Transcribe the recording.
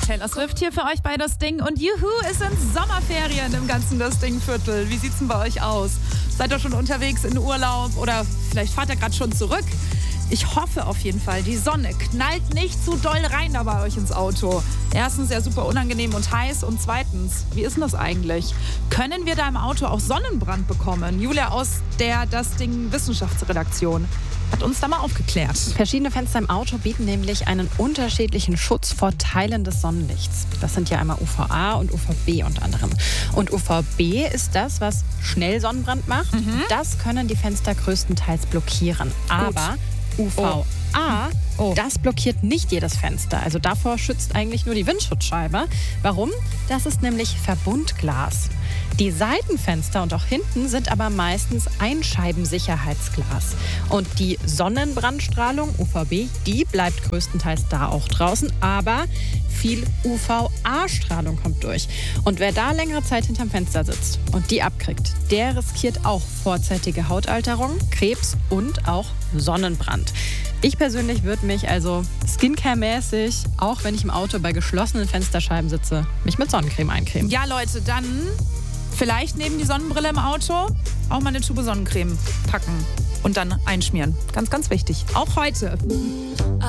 Taylor Swift hier für euch bei Das Ding. Und juhu, es sind Sommerferien im ganzen Das Ding-Viertel. Wie sieht's denn bei euch aus? Seid ihr schon unterwegs in Urlaub oder vielleicht fahrt ihr gerade schon zurück? Ich hoffe auf jeden Fall, die Sonne knallt nicht zu doll rein da bei euch ins Auto. Erstens ja super unangenehm und heiß und zweitens, wie ist denn das eigentlich? Können wir da im Auto auch Sonnenbrand bekommen? Julia aus der Das Ding Wissenschaftsredaktion hat uns da mal aufgeklärt. Verschiedene Fenster im Auto bieten nämlich einen unterschiedlichen Schutz vor Teilen des Sonnenlichts. Das sind ja einmal UVA und UVB unter anderem. Und UVB ist das, was schnell Sonnenbrand macht. Das können die Fenster größtenteils blockieren. Aber UVA, das blockiert nicht jedes Fenster. Also davor schützt eigentlich nur die Windschutzscheibe. Warum? Das ist nämlich Verbundglas. Die Seitenfenster und auch hinten sind aber meistens Einscheibensicherheitsglas. Und die Sonnenbrandstrahlung, UVB, die bleibt größtenteils da auch draußen. Aber viel UVA-Strahlung kommt durch. Und wer da längere Zeit hinterm Fenster sitzt und die abkriegt, der riskiert auch vorzeitige Hautalterung, Krebs und auch Sonnenbrand. Ich persönlich würde mich also Skincare-mäßig, auch wenn ich im Auto bei geschlossenen Fensterscheiben sitze, mich mit Sonnencreme eincremen. Ja, Leute, dann vielleicht neben die Sonnenbrille im Auto auch mal eine Tube Sonnencreme packen und dann einschmieren. Ganz, ganz wichtig. Auch heute.